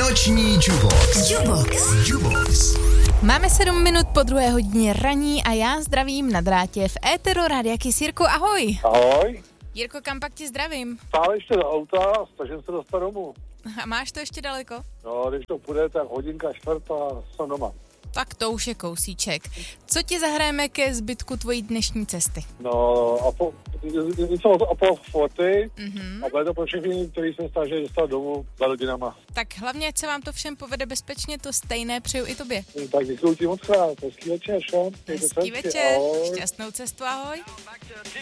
Noční Jubox. Máme 7 minut po 2:00 raní a já zdravím na drátě v éteru Rádia Kiss. Jirko, ahoj. Ahoj. Jirko, kam pak tě zdravím? Stále ještě do auta a snažím se dostat domů. A máš to ještě daleko? No, když to půjde, tak hodinka čtvrt a jsem doma. Tak to už je kousíček. Co ti zahrajeme ke zbytku tvojí dnešní cesty? No, Apollo 40 a bude to pro všechny, kteří se snaží dostat domů za rodinama. Tak hlavně, ať se vám to všem povede bezpečně, to stejné přeju i tobě. Tak děkuji ti moc krát, hezký večer, Hezký večer, šťastnou cestu, ahoj.